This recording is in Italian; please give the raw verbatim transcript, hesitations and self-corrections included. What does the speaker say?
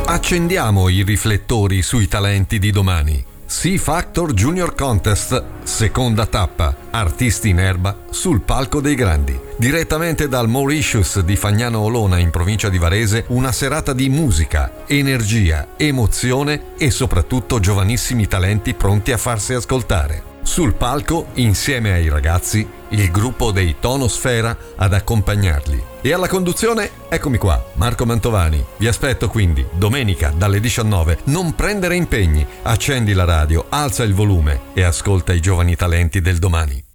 Accendiamo i riflettori sui talenti di domani. C-Factor Junior Contest, seconda tappa, artisti in erba sul palco dei grandi. Direttamente dal Mauritius di Fagnano Olona in provincia di Varese, una serata di musica, energia, emozione e soprattutto giovanissimi talenti pronti a farsi ascoltare. Sul palco, insieme ai ragazzi, il gruppo dei Tonosfera ad accompagnarli. E alla conduzione, eccomi qua, Marco Mantovani. Vi aspetto quindi domenica dalle diciannove. Non prendere impegni, accendi la radio, alza il volume e ascolta i giovani talenti del domani.